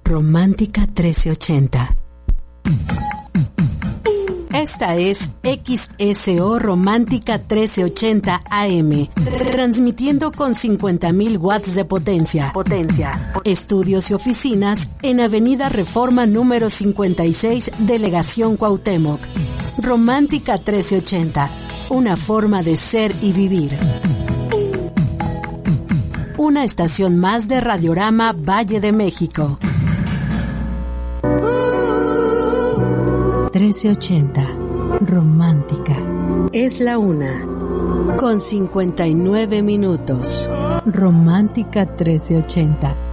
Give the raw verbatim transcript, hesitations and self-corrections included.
Romántica trece ochenta. Esta es X S O Romántica trece ochenta A M, transmitiendo con cincuenta mil watts de potencia. Potencia. Estudios y oficinas en Avenida Reforma número cincuenta y seis, Delegación Cuauhtémoc. Romántica trece ochenta, una forma de ser y vivir. Una estación más de Radiorama Valle de México. trece ochenta, romántica. Es la una, con cincuenta y nueve minutos. Romántica trece ochenta.